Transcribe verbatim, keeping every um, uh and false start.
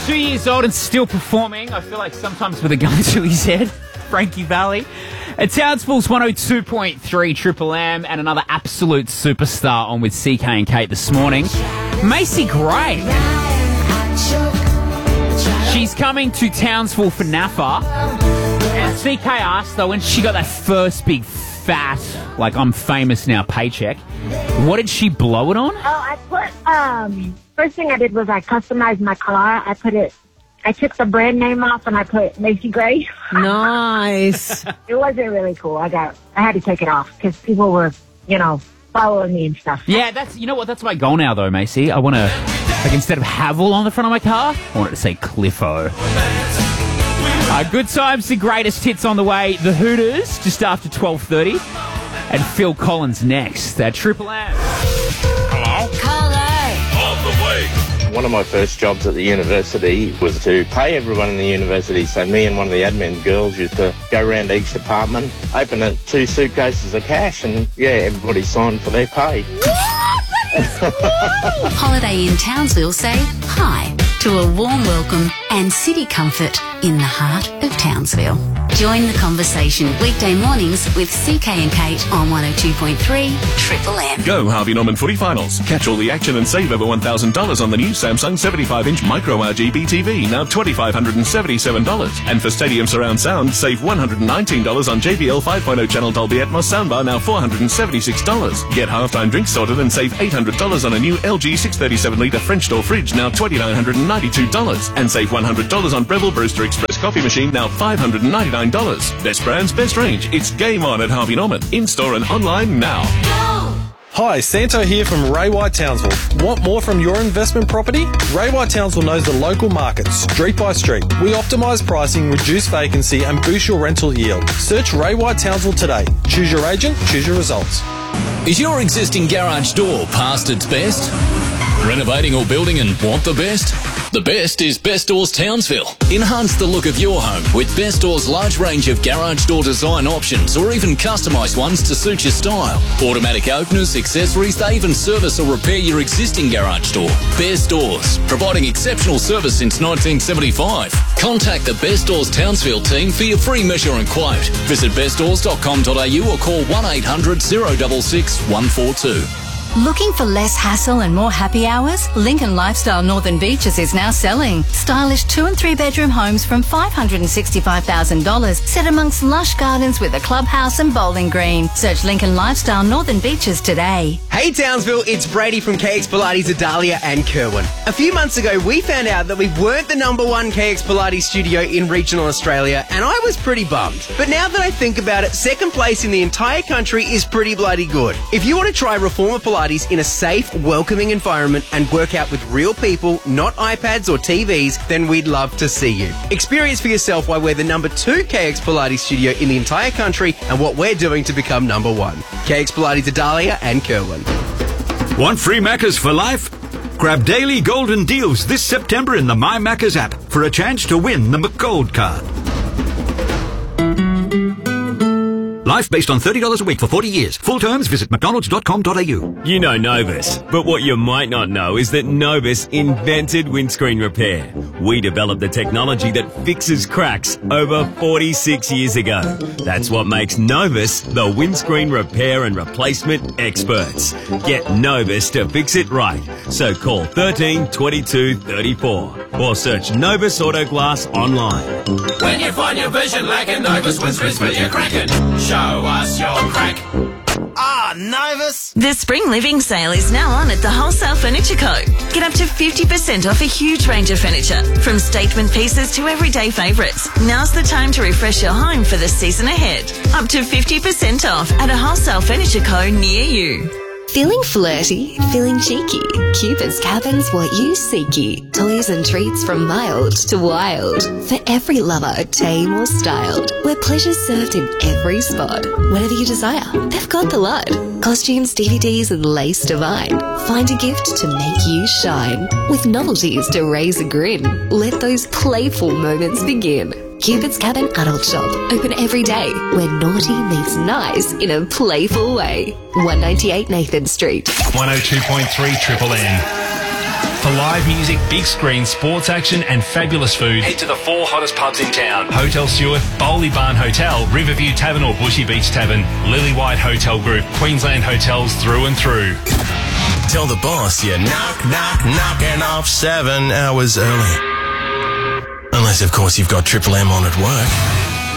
ninety-two years old and still performing. I feel like sometimes with a gun to his head. Frankie Valli. At Townsville's one oh two point three Triple M, and another absolute superstar on with C K and Kate this morning. Macy Gray. She's coming to Townsville for NAFA. And C K asked her when she got that first big fat, like I'm famous now paycheck, what did she blow it on? Oh, I put, um, first thing I did was I customized my car. I put it, I took the brand name off and I put Macy Gray. Nice. It wasn't really cool. I got, I had to take it off because people were, you know, following me and stuff. Yeah, that's, you know what, that's my goal now though, Macy. I want to, like instead of Havel on the front of my car, I want it to say Cliffo. Uh, good times, the greatest hits on the way. The Hooters, just after twelve thirty. And Phil Collins next at Triple M. Hello? Hello. On the way. One of my first jobs at the university was to pay everyone in the university. So me and one of the admin girls used to go around each department, open up two suitcases of cash, and yeah, everybody signed for their pay. Holiday Inn Townsville say hi to a warm welcome and city comfort in the heart of Townsville. Join the conversation weekday mornings with C K and Kate on one oh two point three Triple M. Go Harvey Norman Footy Finals. Catch all the action and save over one thousand dollars on the new Samsung seventy-five inch Micro R G B T V, now two thousand five hundred seventy-seven dollars. And for Stadium Surround Sound, save one hundred nineteen dollars on J B L five point oh channel Dolby Atmos soundbar, now four hundred seventy-six dollars. Get halftime drinks sorted and save eight hundred dollars on a new L G six thirty-seven litre French door fridge, now two thousand nine hundred ninety-two dollars. And save one hundred dollars on Breville Brewster Express coffee machine, now five hundred ninety-nine dollars. Best brands, best range. It's game on at Harvey Norman. In-store and online now. Hi, Santo here from Ray White Townsville. Want more from your investment property? Ray White Townsville knows the local market, street by street. We optimise pricing, reduce vacancy and boost your rental yield. Search Ray White Townsville today. Choose your agent, choose your results. Is your existing garage door past its best? Renovating or building and want the best? The best is Best Doors Townsville. Enhance the look of your home with Best Doors' large range of garage door design options, or even customised ones to suit your style. Automatic openers, accessories, they even service or repair your existing garage door. Best Doors, providing exceptional service since nineteen seventy-five. Contact the Best Doors Townsville team for your free measure and quote. Visit best doors dot com dot a u or call one eight hundred, oh six six, one four two. Looking for less hassle and more happy hours? Lincoln Lifestyle Northern Beaches is now selling. Stylish two and three bedroom homes from five hundred sixty-five thousand dollars set amongst lush gardens with a clubhouse and bowling green. Search Lincoln Lifestyle Northern Beaches today. Hey Townsville, it's Brady from K X Pilates Adalia and Kerwin. A few months ago we found out that we weren't the number one K X Pilates studio in regional Australia, and I was pretty bummed. But now that I think about it, second place in the entire country is pretty bloody good. If you want to try Reformer Pilates in a safe, welcoming environment and work out with real people, not iPads or T Vs, then we'd love to see you. Experience for yourself why we're the number two K X Pilates studio in the entire country and what we're doing to become number one. K X Pilates Adalia and Kerwin. Want free Maccas for life? Grab daily golden deals this September in the My Maccas app for a chance to win the McGold card. Life based on thirty dollars a week for forty years. Full terms, visit mcdonalds dot com dot a u. You know Novus, but what you might not know is that Novus invented windscreen repair. We developed the technology that fixes cracks over forty-six years ago. That's what makes Novus the windscreen repair and replacement experts. Get Novus to fix it right. So call thirteen twenty-two thirty-four or search Novus Auto Glass online. When you find your vision lacking, Novus windscreens for your cracking. Show us your crack. Ah, Novus! The Spring Living Sale is now on at the Wholesale Furniture Co. Get up to fifty percent off a huge range of furniture, from statement pieces to everyday favourites. Now's the time to refresh your home for the season ahead. Up to fifty percent off at a Wholesale Furniture Co. near you. Feeling flirty? Feeling cheeky? Cupid's Cabin's what you seeky. Toys and treats from mild to wild. For every lover, tame or styled. Where pleasure's served in every spot. Whatever you desire, they've got the lot. Costumes, D V Ds and lace divine. Find a gift to make you shine. With novelties to raise a grin. Let those playful moments begin. Cupid's Cabin Adult Shop, open every day, where naughty meets nice in a playful way. one ninety-eight Nathan Street. one oh two point three Triple M. For live music, big screen, sports action and fabulous food, head to the four hottest pubs in town. Hotel Stewart, Bowley Barn Hotel, Riverview Tavern or Bushy Beach Tavern, Lily White Hotel Group, Queensland hotels through and through. Tell the boss you're knock, knock, knocking off seven hours early. Unless, of course, you've got Triple M on at work.